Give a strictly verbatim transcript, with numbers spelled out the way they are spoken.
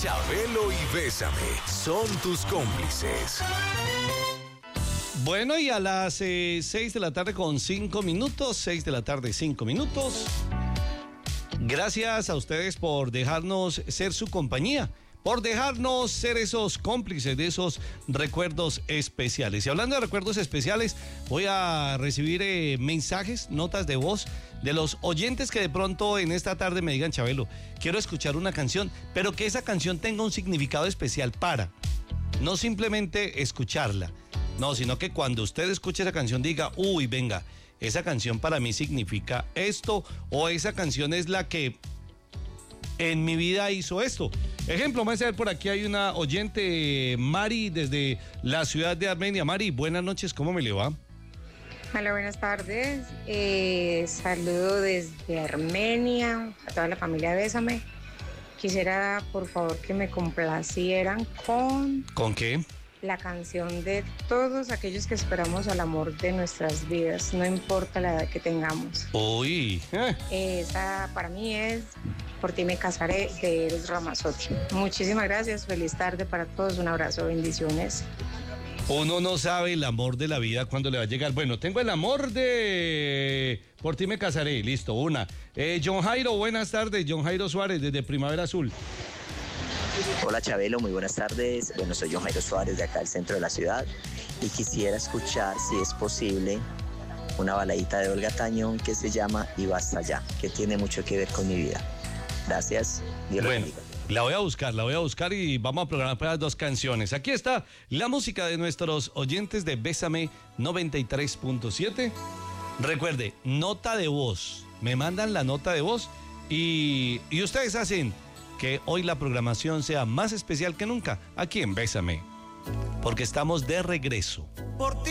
Chabelo y Bésame son tus cómplices. Bueno, y a las eh, seis de la tarde con cinco minutos, seis de la tarde cinco minutos. Gracias a ustedes por dejarnos ser su compañía, por dejarnos ser esos cómplices de esos recuerdos especiales. Y hablando de recuerdos especiales, voy a recibir eh, mensajes, notas de voz de los oyentes que de pronto en esta tarde me digan: Chabelo, quiero escuchar una canción, pero que esa canción tenga un significado especial para, no simplemente escucharla, no, sino que cuando usted escuche esa canción diga: uy, venga, esa canción para mí significa esto, o esa canción es la que en mi vida hizo esto. Ejemplo, vamos a ver, por aquí hay una oyente, Mari, desde la ciudad de Armenia. Mari, buenas noches, ¿cómo me le va? Hola, buenas tardes. Eh, saludo desde Armenia a toda la familia Bésame. Quisiera, por favor, que me complacieran con... ¿Con qué? La canción de todos aquellos que esperamos al amor de nuestras vidas, no importa la edad que tengamos. Uy. Eh. Esa para mí es Por ti me casaré, de Eros Ramazzotti. Muchísimas gracias, feliz tarde para todos, un abrazo, bendiciones. Uno no sabe el amor de la vida cuando le va a llegar. Bueno, tengo el amor de Por ti me casaré, listo, una. Eh, John Jairo, buenas tardes, John Jairo Suárez, desde Primavera Azul. Hola Chabelo, muy buenas tardes. Bueno, soy John Jairo Suárez de acá del centro de la ciudad y quisiera escuchar, si es posible, una baladita de Olga Tañón que se llama Y basta ya, que tiene mucho que ver con mi vida. Gracias. Dios bueno, bendiga. La voy a buscar, la voy a buscar y vamos a programar para las dos canciones. Aquí está la música de nuestros oyentes de Bésame noventa y tres punto siete. Recuerde, nota de voz. Me mandan la nota de voz y, y ustedes hacen que hoy la programación sea más especial que nunca aquí en Bésame, porque estamos de regreso. Por ti